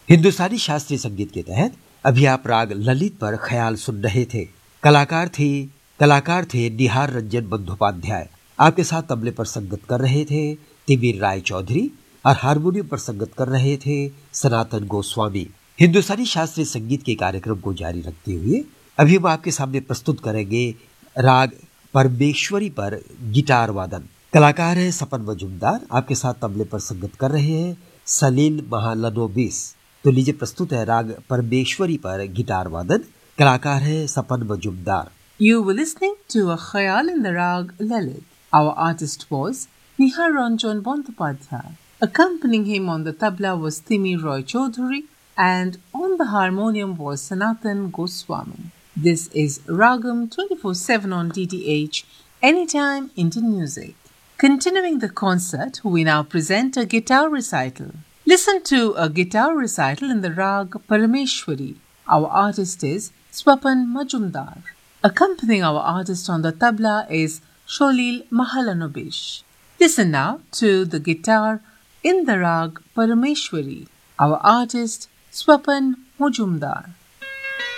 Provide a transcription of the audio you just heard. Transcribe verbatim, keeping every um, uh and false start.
हिंदुस्तानी शास्त्रीय संगीत के तहत अभी आप राग ललित पर ख्याल सुन रहे थे। कलाकार थे कलाकार थे निहार रंजन बंदोपाध्याय। आपके साथ तबले पर संगत कर रहे थे तिमिर राय चौधरी और हारमोनियम पर संगत कर रहे थे सनातन गोस्वामी। हिंदुस्तानी शास्त्रीय संगीत के कार्यक्रम को जारी रखते हुए अभी हम आपके सामने प्रस्तुत करेंगे राग परमेश्वरी पर गिटार वादन। कलाकार है सपन मजुमदार। आपके साथ तबले पर संगत कर रहे हैं सलील महालनोबिस। तो लीजिए प्रस्तुत है राग परमेश्वरी पर गिटार वादन। कलाकार है सपन Majumdar. You were listening to a khayal in the rag Lalit. Our artist was Nihar Ranjan Bandyopadhyay. Accompanying him on the tabla was Timir Roy Chaudhary and on the harmonium was Sanatan Goswami. This is Ragam twenty-four seven on D T H, Anytime Indian Music. Continuing the concert, we now present a guitar recital. Listen to a guitar recital in the rag Parameshwari. Our artist is Swapan Majumdar. Accompanying our artist on the tabla is Sholil Mahalanobish. Listen now to the guitar in the rag Parameshwari. Our artist Swapan Majumdar.